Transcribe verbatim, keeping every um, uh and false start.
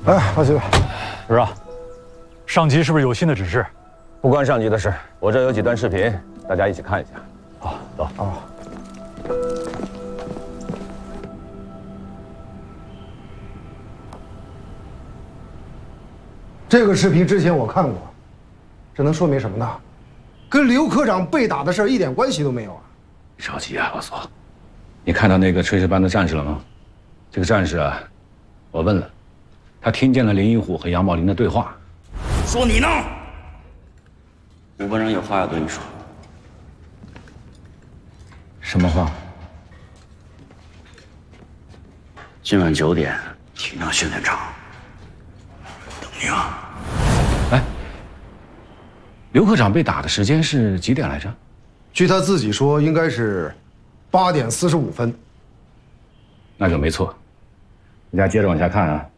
哎，放心吧。 儿啊，上级是不是有新的指示？ 不关上级的事，我这有几段视频，大家一起看一下。 好，走。 啊。这个视频之前我看过，这能说明什么呢？跟刘科长被打的事儿一点关系都没有啊！ 着急啊，老左，你看到那个炊事班的战士了吗？这个战士啊，我问了，他听见了林一虎和杨宝林的对话。 说你呢？吴本人有话要对你说。 什么话？ 今晚九点，体能训练场等你啊！ 哎，刘科长被打的时间是几点来着？ 据他自己说，应该是八点四十五分。 那就没错。大家接着往下看啊。